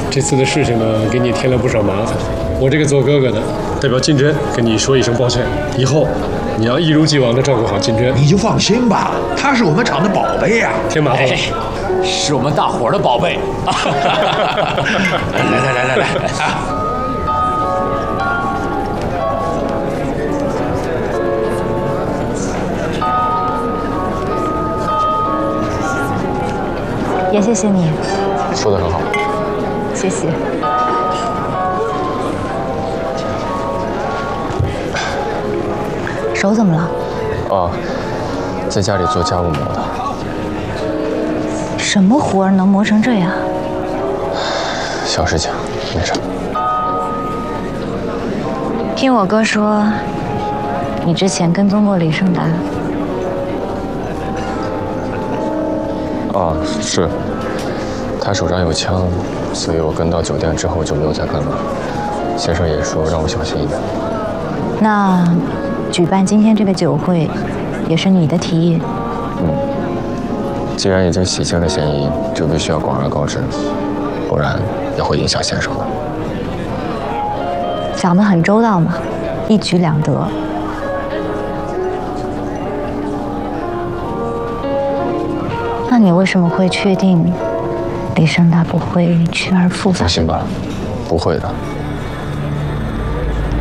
这次的事情呢，给你添了不少麻烦。我这个做哥哥的，代表金针跟你说一声抱歉，以后你要一如既往的照顾好金针。 你就放心吧，他是我们厂的宝贝呀。 添麻烦了。 是我们大伙儿的宝贝。来。 也谢谢你， 说得很好。 谢谢。手怎么了？ 哦，在家里做家务磨的。 什么活儿能磨成这样？ 小事情，没事。 听我哥说，你之前跟踪过李胜达。 啊，是。他手上有枪，所以我跟到酒店之后就没有再跟了。先生也说让我小心一点。 那举办今天这个酒会，也是你的提议？ 既然已经洗清了嫌疑，就必须要广而告之，不然也会影响先生的。 想得很周到嘛，一举两得。那你为什么会确定李胜达不会去而复返？ 放心吧，不会的。